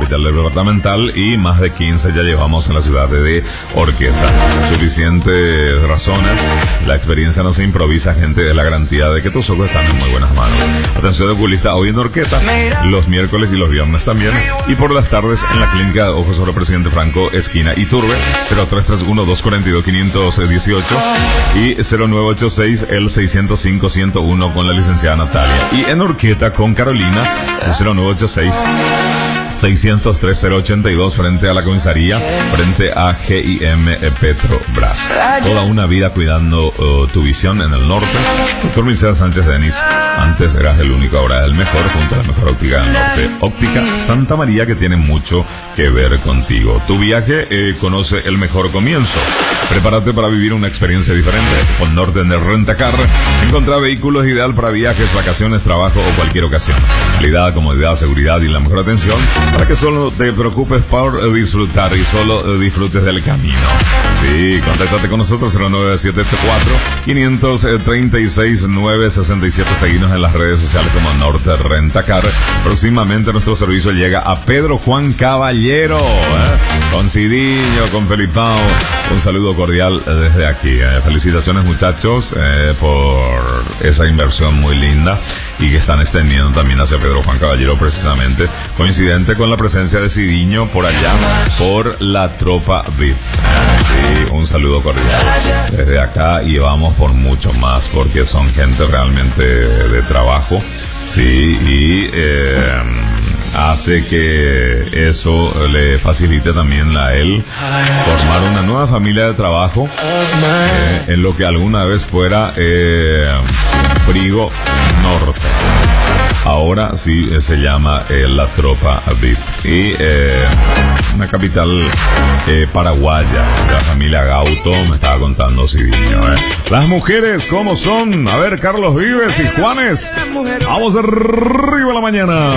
capital departamental, y más de 15 ya llevamos en la ciudad de Orqueta. Suficientes razones. La experiencia no se improvisa, gente, es la garantía de que tus ojos están en muy buenas manos. Atención de oculista hoy en Orqueta, los miércoles y los viernes también, y por las tardes en la clínica de ojos sobre Presidente Franco, esquina Iturbe, 0331-242-518 y 0986 el 605-101 con la licenciada Natalia. Y en Orqueta con Carolina, 0986 603-082 frente a la comisaría, frente a GIM Petrobras. Toda una vida cuidando tu visión en el norte. Doctor Michel Sánchez Denis, antes eras el único, ahora es el mejor, junto a la mejor óptica del norte. Óptica Santa María, que tiene mucho que ver contigo. Tu viaje conoce el mejor comienzo. Prepárate para vivir una experiencia diferente. Con Norten de Rentacar, encontrar vehículos ideal para viajes, vacaciones, trabajo o cualquier ocasión. Calidad, comodidad, seguridad y la mejor atención para que solo te preocupes por disfrutar y solo disfrutes del camino. Sí, contáctate con nosotros 0974-536-967. Seguinos en las redes sociales como Norte Rentacar. Próximamente nuestro servicio llega a Pedro Juan Caballero, con Cidiño, con Felipao. Un saludo cordial desde aquí. Felicitaciones, muchachos, por esa inversión muy linda y que están extendiendo también hacia Pedro Juan Caballero, precisamente coincidente con la presencia de Cidiño por allá, por la tropa VIP. Sí, un saludo cordial desde acá, y vamos por mucho más porque son gente realmente de trabajo, sí, y hace que eso le facilite también a él formar una nueva familia de trabajo en lo que alguna vez fuera Frigo Norte. Ahora sí se llama la tropa VIP. Y una capital paraguaya, de la familia Gauto, me estaba contando Cidiño. Las mujeres, ¿cómo son? A ver, Carlos Vives y Juanes. Vamos arriba a la mañana.